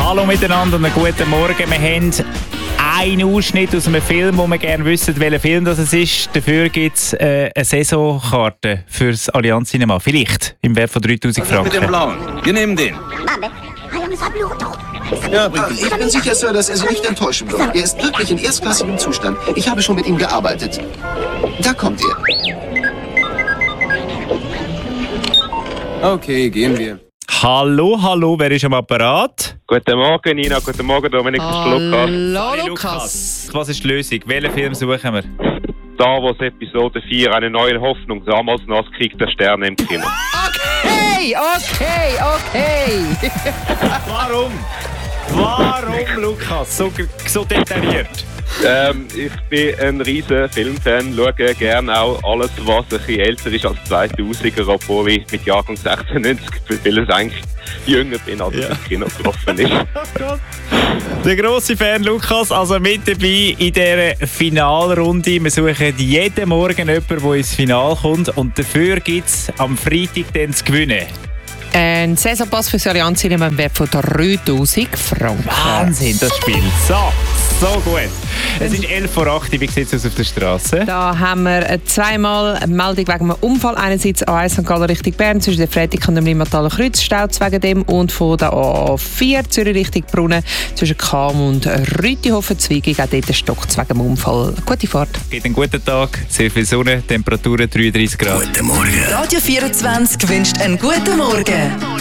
Hallo miteinander und einen guten Morgen. Wir haben einen Ausschnitt aus einem Film, wo wir gerne wissen, welcher Film das ist. Dafür gibt es eine Saisonkarte für das Allianz Cinema. Vielleicht im Wert von 3000 Franken. Mit dem Blauen. Wir nehmen den. Ja, ich bin sicher, Sir, dass er Sie nicht enttäuschen wird. Er ist wirklich in erstklassigem Zustand. Ich habe schon mit ihm gearbeitet. Da kommt er. Okay, gehen wir. Hallo, wer ist am Apparat? Guten Morgen, Nina. Guten Morgen, Dominik. Hallo, Lukas. Was ist die Lösung? Welchen Film suchen wir? Star Wars Episode 4, eine neue Hoffnung. Damals noch als Krieg der Sterne im Kino. Okay. Warum, Lukas? So detailliert. Ich bin ein riesen Filmfan, schaue gerne auch alles, was ein bisschen älter ist als 2000er, obwohl ich mit Jahrgang 96 für vieles eigentlich jünger bin, als es im Kino gelaufen ist. Der grosse Fan Lukas, also mit dabei in dieser Finalrunde. Wir suchen jeden Morgen jemanden, der ins Finale kommt, und dafür gibt es am Freitag dann zu gewinnen. Ein Saisonpass für das Allianz Cinema im Wert von 3000 Franken. Wahnsinn, das Spiel. So gut. Es ist 11 vor 8. Wie sieht es aus auf der Straße? Da haben wir zweimal eine Meldung wegen einem Unfall. Einerseits A1 St. Gallen Richtung Bern, zwischen der Freitag und dem Limmathaler Kreuz staut wegen dem, und von der A4 Zürich Richtung Brunnen zwischen Cham und Rütihofen-Zweigung. Auch dort stockt es wegen dem Unfall. Gute Fahrt. Geht einen guten Tag, sehr viel Sonne, Temperaturen 33 Grad. Guten Morgen. Radio 24 wünscht einen guten Morgen.